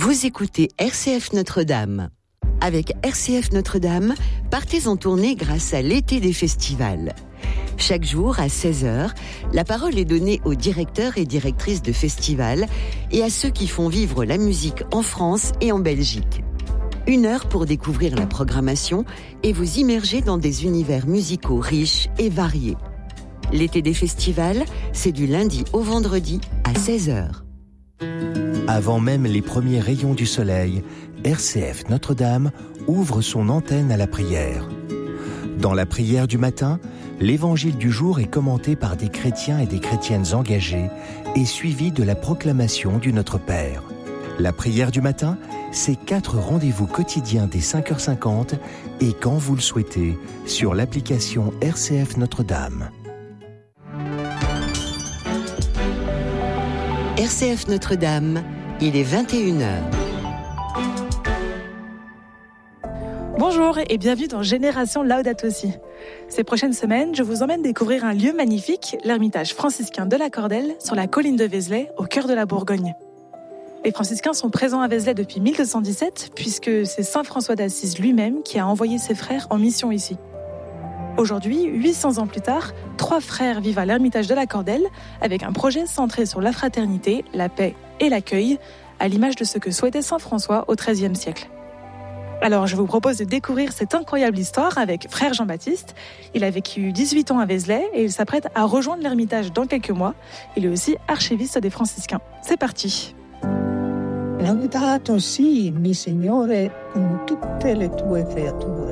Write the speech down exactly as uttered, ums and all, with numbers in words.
Vous écoutez R C F Notre-Dame. Avec R C F Notre-Dame, partez en tournée grâce à l'été des festivals. Chaque jour, à seize heures, la parole est donnée aux directeurs et directrices de festivals et à ceux qui font vivre la musique en France et en Belgique. Une heure pour découvrir la programmation et vous immerger dans des univers musicaux riches et variés. L'été des festivals, c'est du lundi au vendredi à seize heures. Avant même les premiers rayons du soleil, R C F Notre-Dame ouvre son antenne à la prière. Dans la prière du matin, l'évangile du jour est commenté par des chrétiens et des chrétiennes engagés et suivi de la proclamation du Notre Père. La prière du matin, c'est quatre rendez-vous quotidiens dès cinq heures cinquante et quand vous le souhaitez, sur l'application R C F Notre-Dame. R C F Notre-Dame, il est vingt et une heures. Bonjour et bienvenue dans Génération Laudato Si. Ces prochaines semaines, je vous emmène découvrir un lieu magnifique, l'ermitage franciscain de la Cordelle, sur la colline de Vézelay, au cœur de la Bourgogne. Les franciscains sont présents à Vézelay depuis mille deux cent dix-sept, puisque c'est saint François d'Assise lui-même qui a envoyé ses frères en mission ici. Aujourd'hui, huit cents ans plus tard, trois frères vivent à l'ermitage de la Cordelle, avec un projet centré sur la fraternité, la paix et l'accueil, à l'image de ce que souhaitait saint François au treizième siècle. Alors, je vous propose de découvrir cette incroyable histoire avec frère Jean-Baptiste. Il a vécu dix-huit ans à Vézelay et il s'apprête à rejoindre l'ermitage dans quelques mois. Il est aussi archiviste des franciscains. C'est parti. Laudato si, mi Signore, con tutte le tue creature.